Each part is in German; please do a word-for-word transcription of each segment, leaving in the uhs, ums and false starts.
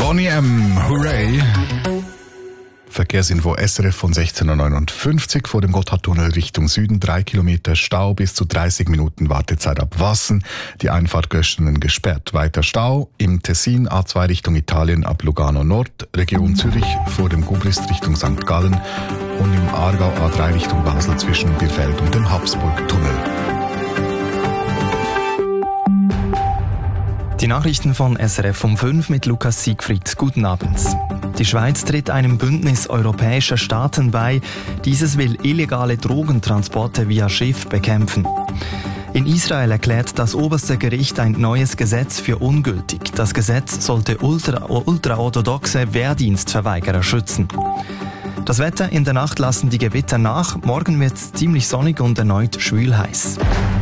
Boney M. Hooray. Verkehrsinfo S R F von sechzehn Uhr neunundfünfzig vor dem Gotthardtunnel Richtung Süden. Drei Kilometer Stau, bis zu dreißig Minuten Wartezeit ab Wassen. Die Einfahrt Göschenen gesperrt. Weiter Stau im Tessin, A zwei Richtung Italien ab Lugano Nord. Region Zürich vor dem Gubrist Richtung Sankt Gallen. Und im Aargau A drei Richtung Basel zwischen Birfeld und dem Habsburg-Tunnel. Die Nachrichten von S R F um fünf mit Lukas Siegfried. Guten Abend. Die Schweiz tritt einem Bündnis europäischer Staaten bei. Dieses will illegale Drogentransporte via Schiff bekämpfen. In Israel erklärt das oberste Gericht ein neues Gesetz für ungültig. Das Gesetz sollte ultra, ultraorthodoxe Wehrdienstverweigerer schützen. Das Wetter: in der Nacht lassen die Gewitter nach. Morgen wird es ziemlich sonnig und erneut schwülheiß.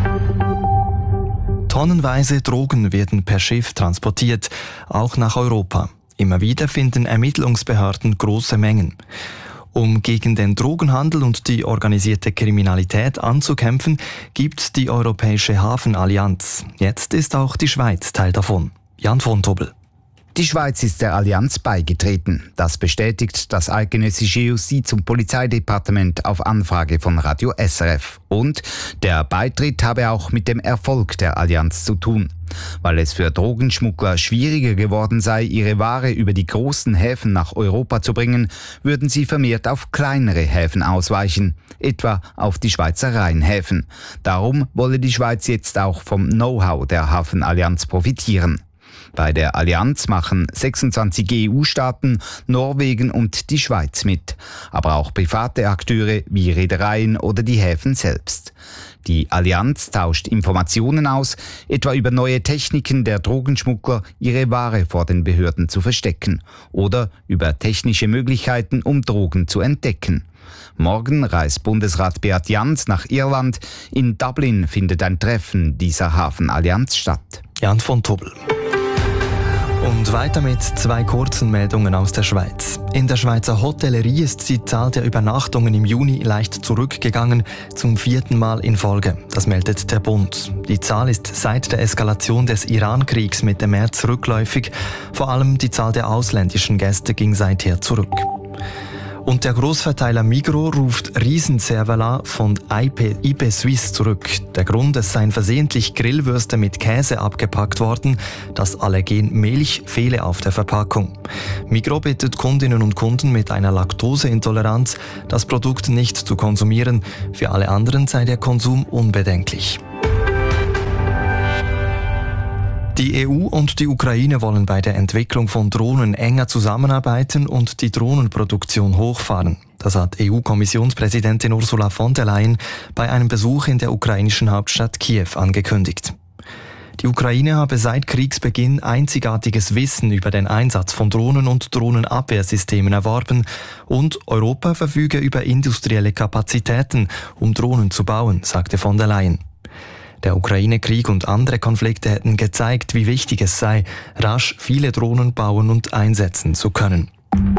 Tonnenweise Drogen werden per Schiff transportiert, auch nach Europa. Immer wieder finden Ermittlungsbehörden große Mengen. Um gegen den Drogenhandel und die organisierte Kriminalität anzukämpfen, gibt die Europäische Hafenallianz. Jetzt ist auch die Schweiz Teil davon. Jan von Tobel. Die Schweiz ist der Allianz beigetreten. Das bestätigt das eidgenössische Justiz- und Polizeidepartement auf Anfrage von Radio S R F. Und der Beitritt habe auch mit dem Erfolg der Allianz zu tun. Weil es für Drogenschmuggler schwieriger geworden sei, ihre Ware über die großen Häfen nach Europa zu bringen, würden sie vermehrt auf kleinere Häfen ausweichen, etwa auf die Schweizer Rheinhäfen. Darum wolle die Schweiz jetzt auch vom Know-how der Hafenallianz profitieren. Bei der Allianz machen sechsundzwanzig E U-Staaten, Norwegen und die Schweiz mit, aber auch private Akteure wie Reedereien oder die Häfen selbst. Die Allianz tauscht Informationen aus, etwa über neue Techniken der Drogenschmuggler, ihre Ware vor den Behörden zu verstecken, oder über technische Möglichkeiten, um Drogen zu entdecken. Morgen reist Bundesrat Beat Jans nach Irland. In Dublin findet ein Treffen dieser Hafenallianz statt. Jan von Tobel. Und weiter mit zwei kurzen Meldungen aus der Schweiz. In der Schweizer Hotellerie ist die Zahl der Übernachtungen im Juni leicht zurückgegangen, zum vierten Mal in Folge. Das meldet der Bund. Die Zahl ist seit der Eskalation des Iran-Kriegs Mitte März rückläufig. Vor allem die Zahl der ausländischen Gäste ging seither zurück. Und der Großverteiler Migros ruft Riesencervelat von I P Suisse zurück. Der Grund: es seien versehentlich Grillwürste mit Käse abgepackt worden. Das Allergen Milch fehle auf der Verpackung. Migros bittet Kundinnen und Kunden mit einer Laktoseintoleranz, das Produkt nicht zu konsumieren. Für alle anderen sei der Konsum unbedenklich. Die E U und die Ukraine wollen bei der Entwicklung von Drohnen enger zusammenarbeiten und die Drohnenproduktion hochfahren. Das hat E U-Kommissionspräsidentin Ursula von der Leyen bei einem Besuch in der ukrainischen Hauptstadt Kiew angekündigt. Die Ukraine habe seit Kriegsbeginn einzigartiges Wissen über den Einsatz von Drohnen und Drohnenabwehrsystemen erworben und Europa verfüge über industrielle Kapazitäten, um Drohnen zu bauen, sagte von der Leyen. Der Ukraine-Krieg und andere Konflikte hätten gezeigt, wie wichtig es sei, rasch viele Drohnen bauen und einsetzen zu können.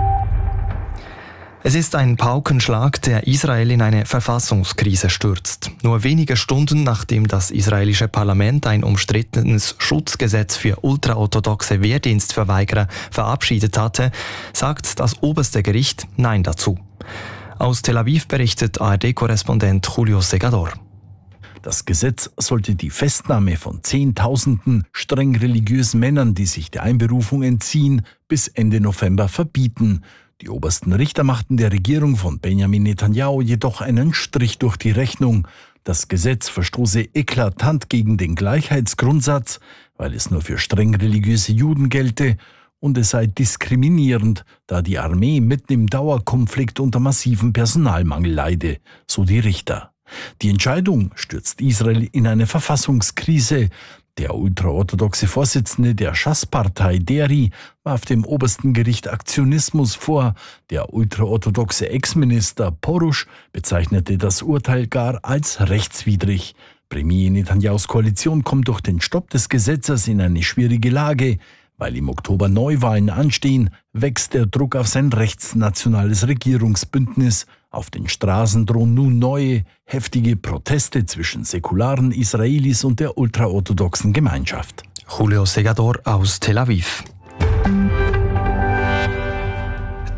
Es ist ein Paukenschlag, der Israel in eine Verfassungskrise stürzt. Nur wenige Stunden nachdem das israelische Parlament ein umstrittenes Schutzgesetz für ultraorthodoxe Wehrdienstverweigerer verabschiedet hatte, sagt das oberste Gericht Nein dazu. Aus Tel Aviv berichtet A R D-Korrespondent Julio Segador. Das Gesetz sollte die Festnahme von Zehntausenden streng religiösen Männern, die sich der Einberufung entziehen, bis Ende November verbieten. Die obersten Richter machten der Regierung von Benjamin Netanyahu jedoch einen Strich durch die Rechnung. Das Gesetz verstoße eklatant gegen den Gleichheitsgrundsatz, weil es nur für streng religiöse Juden gelte, und es sei diskriminierend, da die Armee mitten im Dauerkonflikt unter massivem Personalmangel leide, so die Richter. Die Entscheidung stürzt Israel in eine Verfassungskrise. Der ultraorthodoxe Vorsitzende der Schass-Partei Deri warf dem obersten Gericht Aktionismus vor. Der ultraorthodoxe Ex-Minister Porusch bezeichnete das Urteil gar als rechtswidrig. Premier Netanyahus Koalition kommt durch den Stopp des Gesetzes in eine schwierige Lage. Weil im Oktober Neuwahlen anstehen, wächst der Druck auf sein rechtsnationales Regierungsbündnis. Auf den Straßen drohen nun neue, heftige Proteste zwischen säkularen Israelis und der ultraorthodoxen Gemeinschaft. Julio Segador aus Tel Aviv.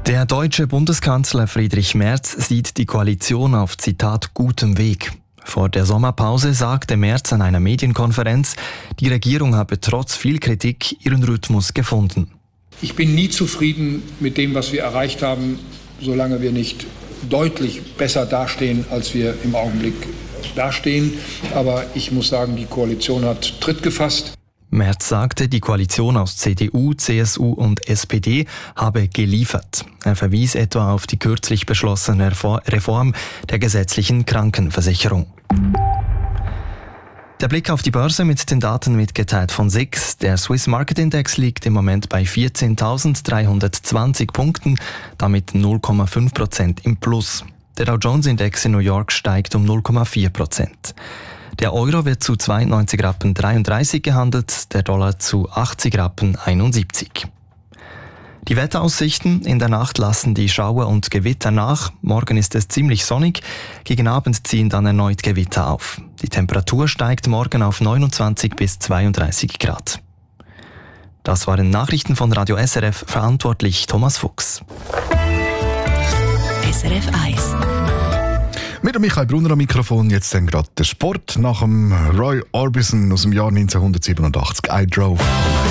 Der deutsche Bundeskanzler Friedrich Merz sieht die Koalition auf, Zitat, gutem Weg. Vor der Sommerpause sagte Merz an einer Medienkonferenz, die Regierung habe trotz viel Kritik ihren Rhythmus gefunden. Ich bin nie zufrieden mit dem, was wir erreicht haben, solange wir nicht deutlich besser dastehen, als wir im Augenblick dastehen. Aber ich muss sagen, die Koalition hat Tritt gefasst. Merz sagte, die Koalition aus C D U, C S U und S P D habe geliefert. Er verwies etwa auf die kürzlich beschlossene Reform der gesetzlichen Krankenversicherung. Der Blick auf die Börse mit den Daten mitgeteilt von S I X. Der Swiss Market Index liegt im Moment bei vierzehntausenddreihundertzwanzig Punkten, damit null Komma fünf Prozent im Plus. Der Dow Jones Index in New York steigt um null Komma vier Prozent. Der Euro wird zu zweiundneunzig Rappen dreiunddreißig gehandelt, der Dollar zu achtzig Rappen einundsiebzig. Die Wetteraussichten: In der Nacht lassen die Schauer und Gewitter nach. Morgen ist es ziemlich sonnig. Gegen Abend ziehen dann erneut Gewitter auf. Die Temperatur steigt morgen auf neunundzwanzig bis zweiunddreißig Grad. Das waren Nachrichten von Radio S R F, verantwortlich Thomas Fuchs. S R F eins. Mit dem Michael Brunner am Mikrofon, jetzt dann gerade der Sport nach dem Roy Orbison aus dem Jahr neunzehnhundertsiebenundachtzig, I Drove.